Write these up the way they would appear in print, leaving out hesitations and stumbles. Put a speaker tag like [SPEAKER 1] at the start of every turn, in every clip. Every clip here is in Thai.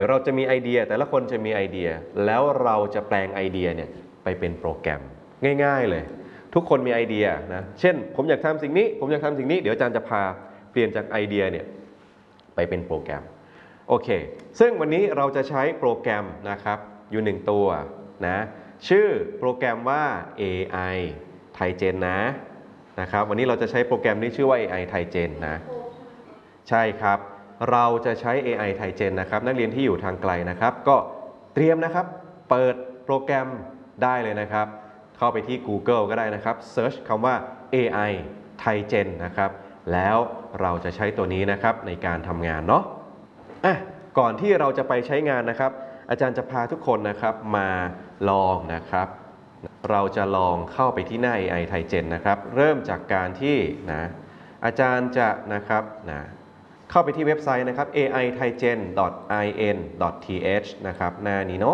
[SPEAKER 1] เราจะมีไอเดียแต่ละคนจะมีไอเดียแล้วเราจะแปลงไอเดียเนี่ยไปเป็นโปรแกรมง่ายๆเลยทุกคนมีไอเดียนะเช่นผมอยากทำสิ่งนี้ผมอยากทำสิ่งนี้เดี๋ยวอาจารย์จะพาเปลี่ยนจากไอเดียเนี่ยไปเป็นโปรแกรมโอเคซึ่งวันนี้เราจะใช้โปรแกรมนะครับอยู่1ตัวนะชื่อโปรแกรมว่า AI TiGen นะครับวันนี้เราจะใช้โปรแกรมที่ชื่อว่า AI TiGen นะใช่ครับเราจะใช้ AI TiGen นะครับนักเรียนที่อยู่ทางไกลนะครับก็เตรียมนะครับเปิดโปรแกรมได้เลยนะครับเข้าไปที่ Google ก็ได้นะครับ Search คำว่า AI TiGen นะครับแล้วเราจะใช้ตัวนี้นะครับในการทำงานเนาะก่อนที่เราจะไปใช้งานนะครับอาจารย์จะพาทุกคนนะครับมาลองนะครับเราจะลองเข้าไปที่หน้า AI TiGen นะครับเริ่มจากการที่นะอาจารย์จะนะครับเข้าไปที่เว็บไซต์นะครับ aitaigen.in.th นะครับหน้านี้เนาะ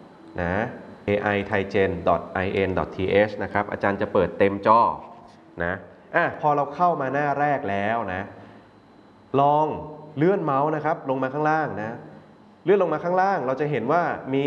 [SPEAKER 1] aitaigen.in.th นะครับอาจารย์จะเปิดเต็มจอนะพอเราเข้ามาหน้าแรกแล้วนะลองเลื่อนเมาส์นะครับลงมาข้างล่างนะเลื่อนลงมาข้างล่างเราจะเห็นว่ามี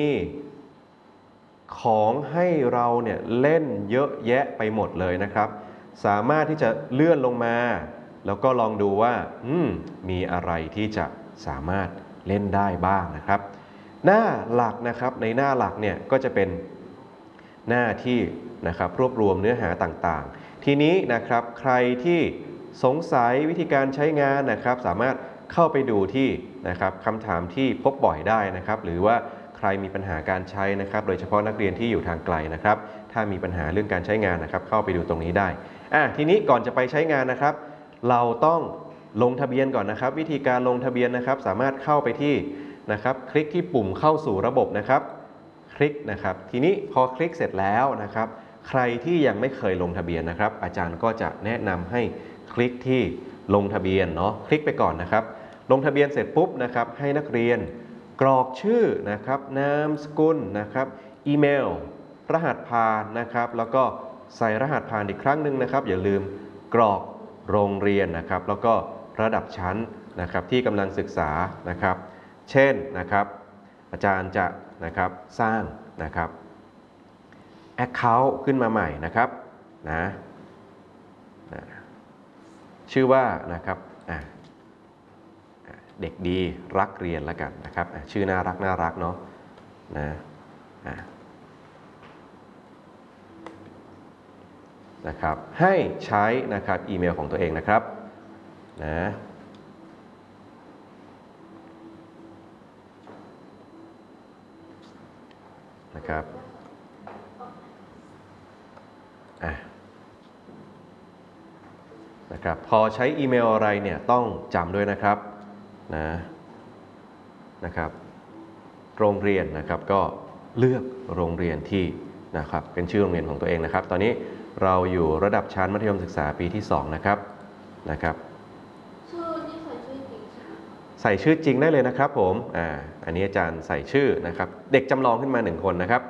[SPEAKER 1] ของให้เราเนี่ยเล่นเยอะแยะไปหมดเลยนะครับสามารถที่จะเลื่อนลงมาแล้วก็ลองดูว่ามีอะไรที่จะสามารถเล่นได้บ้างนะครับหน้าหลักนะครับในหน้าหลักเนี่ยก็จะเป็นหน้าที่นะครับรวบรวมเนื้อหาต่างๆทีนี้นะครับใครที่สงสัยวิธีการใช้งานนะครับสามารถเข้าไปดูที่นะครับคำถามที่พบบ่อยได้นะครับหรือว่าใครมีปัญหาการใช้นะครับโดยเฉพาะนักเรียนที่อยู่ทางไกลนะครับถ้ามีปัญหาเรื่องการใช้งานนะครับเข้าไปดูตรงนี้ได้ทีนี้ก่อนจะไปใช้งานนะครับเราต้องลงทะเบียนก่อนนะครับวิธีการลงทะเบียนนะครับสามารถเข้าไปที่นะครับคลิกที่ปุ่มเข้าสู่ระบบนะครับคลิกนะครับทีนี้พอคลิกเสร็จแล้วนะครับใครที่ยังไม่เคยลงทะเบียนนะครับอาจารย์ก็จะแนะนำให้คลิกที่ลงทะเบียนเนาะคลิกไปก่อนนะครับลงทะเบียนเสร็จปุ๊บนะครับให้นักเรียนกรอกชื่อนะครับนามสกุลนะครับอีเมลรหัสผ่านนะครับแล้วก็ใส่รหัสผ่านอีกครั้งหนึ่งนะครับอย่าลืมกรอกโรงเรียนนะครับแล้วก็ระดับชั้นนะครับที่กำลังศึกษานะครับเช่นนะครับอาจารย์จะนะครับสร้างนะครับ Account ขึ้นมาใหม่นะครับชื่อว่านะครับเด็กดีรักเรียนแล้วกันนะครับชื่อน่ารักเนาะนะครับให้ใช้นะครับอีเมลของตัวเองนะครับนะครับพอใช้อีเมลอะไรเนี่ยต้องจำด้วยนะครับนะครับโรงเรียนนะครับก็เลือกโรงเรียนที่นะครับเป็นชื่อโรงเรียนของตัวเองนะครับตอนนี้เราอยู่ระดับชั้นมัธยมศึกษาปีที่2นะครับ
[SPEAKER 2] ชื่อนี่ใส่ชื่อจริงใช่ไหม
[SPEAKER 1] ใส่ชื่อจริงได้เลยนะครับผมอันนี้อาจารย์ใส่ชื่อนะครับเด็กจำลองขึ้นมา1คนนะครับ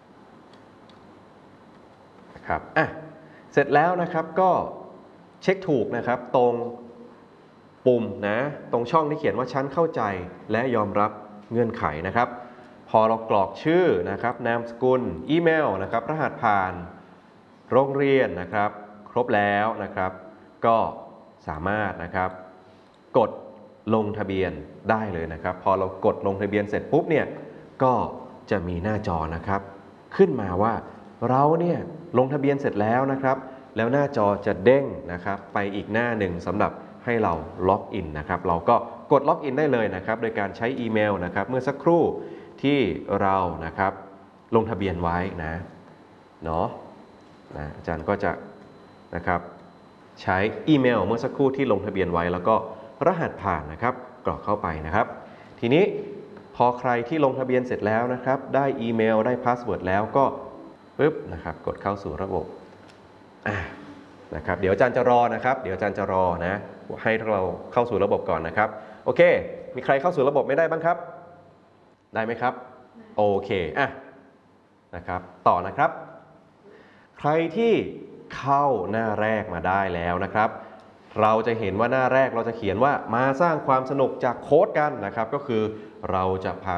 [SPEAKER 1] เสร็จแล้วนะครับก็เช็คถูกนะครับตรงปุ่มตรงช่องที่เขียนว่าชั้นเข้าใจและยอมรับเงื่อนไขนะครับพอเรากรอกชื่อนะครับนามสกุลอีเมลนะครับรหัสผ่านโรงเรียนนะครับครบแล้วนะครับก็สามารถนะครับกดลงทะเบียนได้เลยนะครับพอเรากดลงทะเบียนเสร็จปุ๊บเนี่ยก็จะมีหน้าจอนะครับขึ้นมาว่าเราเนี่ยลงทะเบียนเสร็จแล้วนะครับแล้วหน้าจอจะเด้งนะครับไปอีกหน้าหนึ่งสำหรับให้เราล็อกอินนะครับเราก็กดล็อกอินได้เลยนะครับโดยการใช้อีเมลนะครับเมื่อสักครู่ที่เรานะครับลงทะเบียนไว้อาจารย์ก็จะนะครับใช้อีเมลเมื่อสักครู่ที่ลงทะเบียนไว้แล้วก็รหัสผ่านนะครับกรอกเข้าไปนะครับทีนี้พอใครที่ลงทะเบียนเสร็จแล้วนะครับได้อีเมลได้พาสเวิร์ดแล้วก็ปึ๊บนะครับกดเข้าสู่ระบบนะครับเดี๋ยวอาจารย์จะรอนะครับให้เราเข้าสู่ระบบก่อนนะครับโอเคมีใครเข้าสู่ระบบไม่ได้บ้างครับได้ไหมครับโอเคนะครับต่อนะครับใครที่เข้าหน้าแรกมาได้แล้วนะครับเราจะเห็นว่าหน้าแรกเราจะเขียนว่ามาสร้างความสนุกจากโค้ดกันนะครับก็คือเราจะพา